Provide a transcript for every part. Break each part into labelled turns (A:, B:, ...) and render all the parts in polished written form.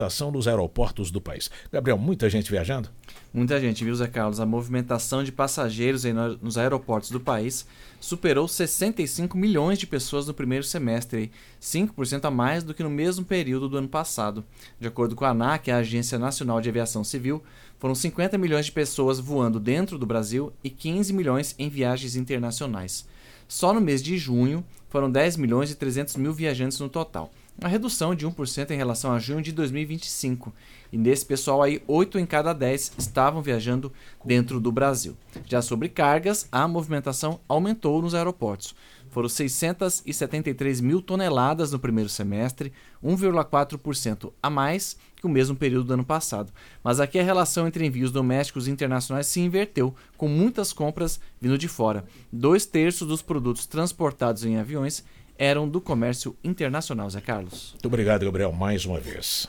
A: Nos aeroportos do país. Gabriel, muita gente viajando?
B: Muita gente, viu, Zé Carlos? A movimentação de passageiros nos aeroportos do país superou 65 milhões de pessoas no primeiro semestre, 5% a mais do que no mesmo período do ano passado. De acordo com a ANAC, a Agência Nacional de Aviação Civil, foram 50 milhões de pessoas voando dentro do Brasil e 15 milhões em viagens internacionais. Só no mês de junho, foram 10 milhões e 300 mil viajantes no total. Uma redução de 1% em relação a junho de 2025. E nesse pessoal aí, 8 em cada 10 estavam viajando dentro do Brasil. Já sobre cargas, a movimentação aumentou nos aeroportos. Foram 673 mil toneladas no primeiro semestre, 1,4% a mais que o mesmo período do ano passado. Mas aqui a relação entre envios domésticos e internacionais se inverteu, com muitas compras vindo de fora. 2/3 dos produtos transportados em aviões eram do comércio internacional, Zé Carlos.
A: Muito obrigado, Gabriel, mais uma vez.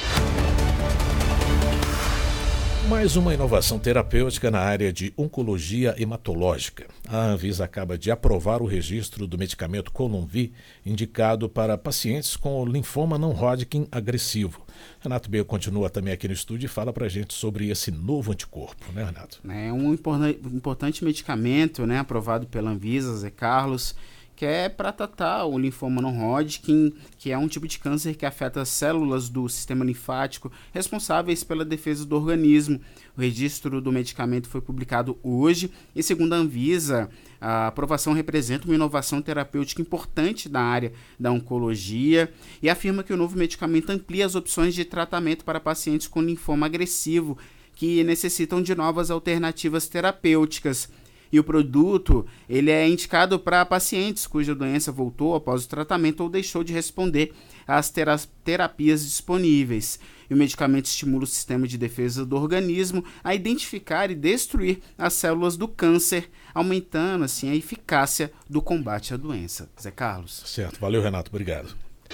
A: Mais uma inovação terapêutica na área de oncologia hematológica. A Anvisa acaba de aprovar o registro do medicamento Columvi, indicado para pacientes com linfoma não Hodgkin agressivo. Renato Beu continua também aqui no estúdio e fala para a gente sobre esse novo anticorpo, né, Renato?
C: É um importante medicamento, né, aprovado pela Anvisa, Zé Carlos, que é para tratar o linfoma não Hodgkin, que é um tipo de câncer que afeta as células do sistema linfático responsáveis pela defesa do organismo. O registro do medicamento foi publicado hoje e, segundo a Anvisa, a aprovação representa uma inovação terapêutica importante na área da oncologia e afirma que o novo medicamento amplia as opções de tratamento para pacientes com linfoma agressivo que necessitam de novas alternativas terapêuticas. E o produto ele é indicado para pacientes cuja doença voltou após o tratamento ou deixou de responder às terapias disponíveis. E o medicamento estimula o sistema de defesa do organismo a identificar e destruir as células do câncer, aumentando assim a eficácia do combate à doença. Zé Carlos.
A: Certo, valeu, Renato, obrigado.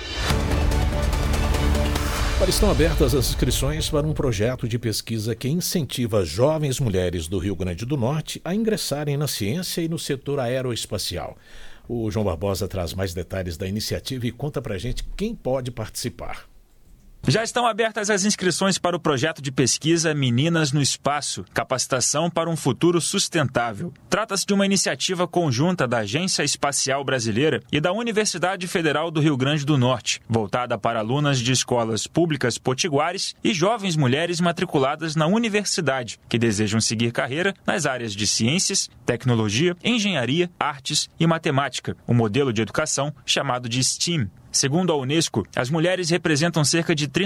A: Estão abertas as inscrições para um projeto de pesquisa que incentiva jovens mulheres do Rio Grande do Norte a ingressarem na ciência e no setor aeroespacial. O João Barbosa traz mais detalhes da iniciativa e conta pra gente quem pode participar.
D: Já estão abertas as inscrições para o projeto de pesquisa Meninas no Espaço, capacitação para um futuro sustentável. Trata-se de uma iniciativa conjunta da Agência Espacial Brasileira e da Universidade Federal do Rio Grande do Norte, voltada para alunas de escolas públicas potiguares e jovens mulheres matriculadas na universidade, que desejam seguir carreira nas áreas de ciências, tecnologia, engenharia, artes e matemática, um modelo de educação chamado de STEAM. Segundo a Unesco, as mulheres representam cerca de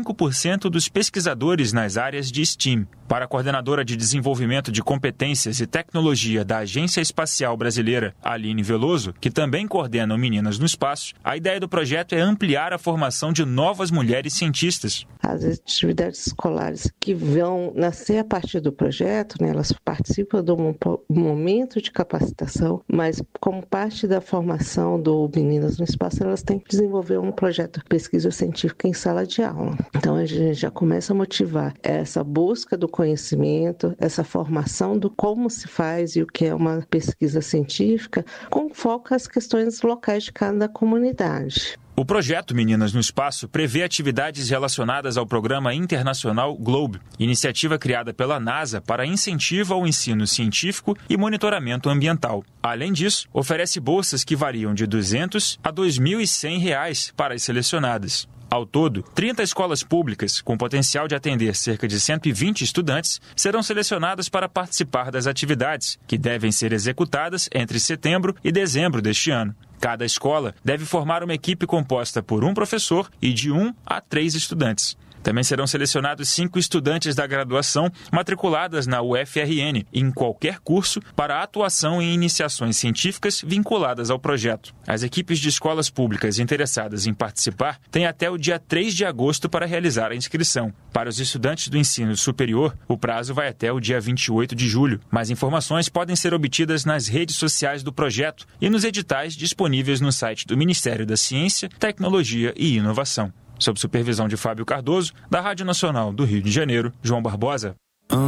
D: 35% dos pesquisadores nas áreas de STEAM. Para a coordenadora de desenvolvimento de competências e tecnologia da Agência Espacial Brasileira, Aline Veloso, que também coordena o Meninas no Espaço, a ideia do projeto é ampliar a formação de novas mulheres cientistas.
E: As atividades escolares que vão nascer a partir do projeto, né, elas participam de um momento de capacitação, mas como parte da formação do Meninas no Espaço, elas têm que desenvolver um projeto de pesquisa científica em sala de aula. Então a gente já começa a motivar essa busca do conhecimento, essa formação do como se faz e o que é uma pesquisa científica, com foco às questões locais de cada comunidade.
D: O projeto Meninas no Espaço prevê atividades relacionadas ao Programa Internacional GLOBE, iniciativa criada pela NASA para incentivo ao ensino científico e monitoramento ambiental. Além disso, oferece bolsas que variam de R$ 200 a R$ 2.100 para as selecionadas. Ao todo, 30 escolas públicas, com potencial de atender cerca de 120 estudantes, serão selecionadas para participar das atividades, que devem ser executadas entre setembro e dezembro deste ano. Cada escola deve formar uma equipe composta por um professor e de 1 a 3 estudantes. Também serão selecionados 5 estudantes da graduação matriculadas na UFRN em qualquer curso para atuação em iniciações científicas vinculadas ao projeto. As equipes de escolas públicas interessadas em participar têm até o dia 3 de agosto para realizar a inscrição. Para os estudantes do ensino superior, o prazo vai até o dia 28 de julho. Mais informações podem ser obtidas nas redes sociais do projeto e nos editais disponíveis no site do Ministério da Ciência, Tecnologia e Inovação. Sob supervisão de Fábio Cardoso, da Rádio Nacional do Rio de Janeiro, João Barbosa.